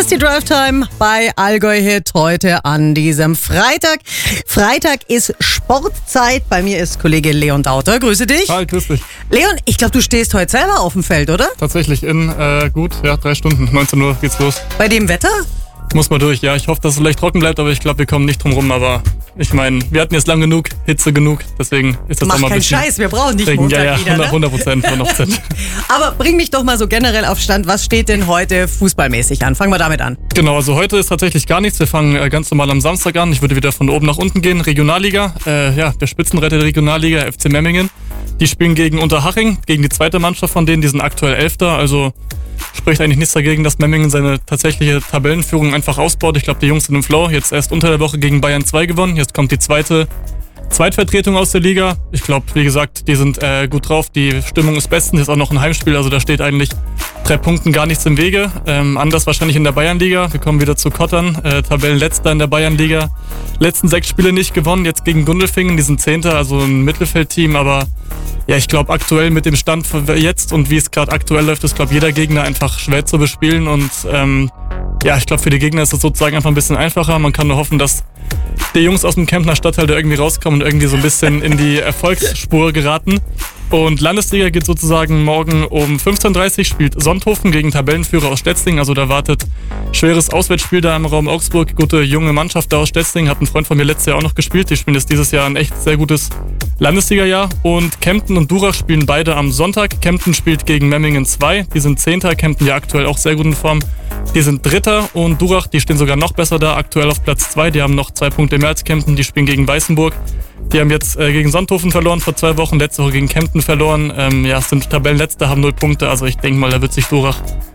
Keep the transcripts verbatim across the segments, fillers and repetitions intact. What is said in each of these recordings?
Hier ist die Drive Time bei Allgäu Hit heute an diesem Freitag. Freitag ist Sportzeit. Bei mir ist Kollege Leon Dauter. Grüße dich. Hi, grüß dich. Leon, ich glaube, du stehst heute selber auf dem Feld, oder? Tatsächlich in äh, gut, ja, drei Stunden, neunzehn Uhr geht's los. Bei dem Wetter? Muss mal durch, ja. Ich hoffe, dass es leicht trocken bleibt, aber ich glaube, wir kommen nicht drum rum. Aber ich meine, wir hatten jetzt lang genug, Hitze genug, deswegen ist das Mach auch mal ein keinen bisschen... Scheiß, wir brauchen nicht Regen. Montag Ja, ja, wieder, ne? hundert Prozent, hundert Prozent. Aber bring mich doch mal so generell auf Stand. Was steht denn heute fußballmäßig an? Fangen wir damit an. Genau, also heute ist tatsächlich gar nichts. Wir fangen äh, ganz normal am Samstag an. Ich würde wieder von oben nach unten gehen. Regionalliga, äh, ja, der Spitzenreiter der Regionalliga, F C Memmingen. Die spielen gegen Unterhaching, gegen die zweite Mannschaft von denen. Die sind aktuell Elfter, also spricht eigentlich nichts dagegen, dass Memmingen seine tatsächliche Tabellenführung einfach ausbaut. Ich glaube, die Jungs sind im Flow. Jetzt erst unter der Woche gegen Bayern zwei gewonnen. Jetzt kommt die zweite Zweitvertretung aus der Liga. Ich glaube, wie gesagt, die sind äh, gut drauf. Die Stimmung ist bestens. Jetzt auch noch ein Heimspiel. Also da steht eigentlich drei Punkten gar nichts im Wege. Ähm, anders wahrscheinlich in der Bayernliga. Wir kommen wieder zu Kottern. Äh, Tabellenletzter in der Bayernliga. Letzten sechs Spiele nicht gewonnen. Jetzt gegen Gundelfingen. Die sind Zehnter, also ein Mittelfeldteam. Aber ja, ich glaube, aktuell mit dem Stand jetzt und wie es gerade aktuell läuft, ist, glaube jeder Gegner einfach schwer zu bespielen. Und ähm, ja, ich glaube, für die Gegner ist es sozusagen einfach ein bisschen einfacher. Man kann nur hoffen, dass die Jungs aus dem Kemptner Stadtteil da irgendwie rauskommen und irgendwie so ein bisschen in die Erfolgsspur geraten. Und Landesliga geht sozusagen morgen um fünfzehn Uhr dreißig, spielt Sonthofen gegen Tabellenführer aus Stetzling. Also da wartet schweres Auswärtsspiel da im Raum Augsburg. Gute junge Mannschaft da aus Stetzling. Hat ein Freund von mir letztes Jahr auch noch gespielt. Die spielen jetzt dieses Jahr ein echt sehr gutes Landesliga-Jahr. Und Kempten und Durach spielen beide am Sonntag. Kempten spielt gegen Memmingen zwei. Die sind Zehnter. Kempten ja aktuell auch sehr gut in Form. Die sind Dritter und Durach, die stehen sogar noch besser da, aktuell auf Platz zwei. Die haben noch zwei Punkte mehr als Kempten, die spielen gegen Weißenburg. Die haben jetzt äh, gegen Sonthofen verloren vor zwei Wochen, letzte Woche gegen Kempten verloren. Ähm, ja, sind Tabellenletzter, haben null Punkte, also ich denke mal, da wird sich Durach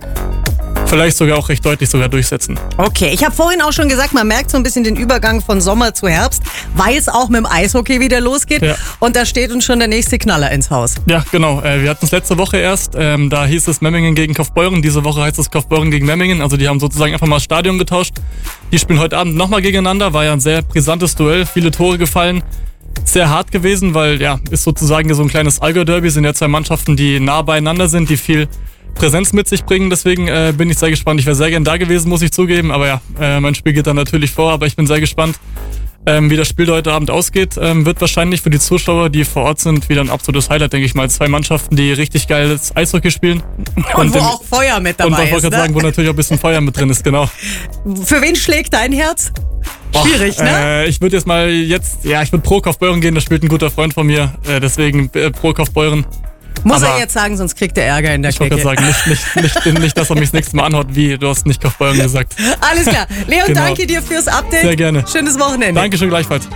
vielleicht sogar auch recht deutlich sogar durchsetzen. Okay, ich habe vorhin auch schon gesagt, man merkt so ein bisschen den Übergang von Sommer zu Herbst, weil es auch mit dem Eishockey wieder losgeht. Ja. Und da steht uns schon der nächste Knaller ins Haus. Ja, genau. Äh, wir hatten es letzte Woche erst. Ähm, da hieß es Memmingen gegen Kaufbeuren. Diese Woche heißt es Kaufbeuren gegen Memmingen. Also die haben sozusagen einfach mal das Stadion getauscht. Die spielen heute Abend nochmal gegeneinander. War ja ein sehr brisantes Duell. Viele Tore gefallen. Sehr hart gewesen, weil ja, ist sozusagen so ein kleines Allgäu-Derby. Sind ja zwei Mannschaften, die nah beieinander sind, die viel Präsenz mit sich bringen, deswegen äh, bin ich sehr gespannt. Ich wäre sehr gern da gewesen, muss ich zugeben, aber ja, äh, mein Spiel geht dann natürlich vor, aber ich bin sehr gespannt, ähm, wie das Spiel heute Abend ausgeht. Ähm, wird wahrscheinlich für die Zuschauer, die vor Ort sind, wieder ein absolutes Highlight, denke ich mal. Zwei Mannschaften, die richtig geiles Eishockey spielen. Und, und wo dem, auch Feuer mit dabei ist. Und ich wollte ne? sagen, wo natürlich auch ein bisschen Feuer mit drin ist, genau. Für wen schlägt dein Herz? Schwierig, Boah, ne? Äh, ich würde jetzt mal jetzt, ja, ich würde pro Kaufbeuren gehen, da spielt ein guter Freund von mir, äh, deswegen äh, pro Kaufbeuren. Muss aber er jetzt sagen, sonst kriegt er Ärger in der ich Kicke. Ich wollte gerade sagen, nicht, nicht, nicht, nicht, dass er mich das nächste Mal anhaut, wie du hast nicht Kaufbeuren gesagt. Alles klar. Leon, genau. Danke dir fürs Update. Sehr gerne. Schönes Wochenende. Dankeschön gleichfalls.